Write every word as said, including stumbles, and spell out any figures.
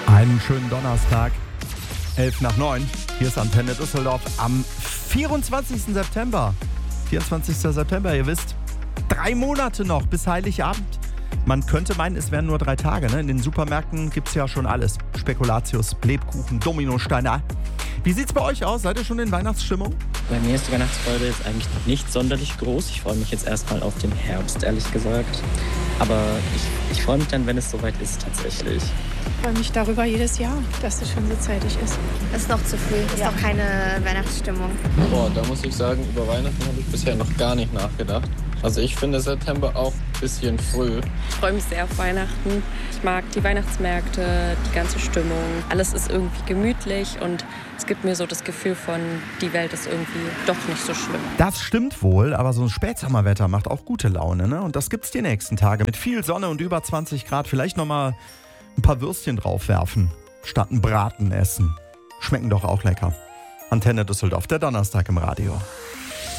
Einen schönen Donnerstag, elf nach neun. Hier ist Antenne Düsseldorf am vierundzwanzigsten September. vierundzwanzigsten September, ihr wisst, drei Monate noch bis Heiligabend. Man könnte meinen, es wären nur drei Tage. Ne? In den Supermärkten gibt es ja schon alles. Spekulatius, Lebkuchen, Dominosteine. Wie sieht's bei euch aus? Seid ihr schon in Weihnachtsstimmung? Bei mir ist die Weihnachtsfreude jetzt eigentlich nicht sonderlich groß. Ich freue mich jetzt erstmal auf den Herbst, ehrlich gesagt. Aber ich, ich freue mich dann, wenn es soweit ist, tatsächlich. Ich freue mich darüber jedes Jahr, dass es schon so zeitig ist. Es ist noch zu früh, es ist Ja. noch keine Weihnachtsstimmung. Boah, da muss ich sagen, über Weihnachten habe ich bisher noch gar nicht nachgedacht. Also ich finde September auch ein bisschen früh. Ich freue mich sehr auf Weihnachten. Ich mag die Weihnachtsmärkte, die ganze Stimmung. Alles ist irgendwie gemütlich und es gibt mir so das Gefühl von, die Welt ist irgendwie doch nicht so schlimm. Das stimmt wohl, aber so ein Spätsommerwetter macht auch gute Laune. Ne? Und das gibt's die nächsten Tage. Mit viel Sonne und über zwanzig Grad vielleicht nochmal ein paar Würstchen draufwerfen, statt ein Braten essen. Schmecken doch auch lecker. Antenne Düsseldorf, der Donnerstag im Radio.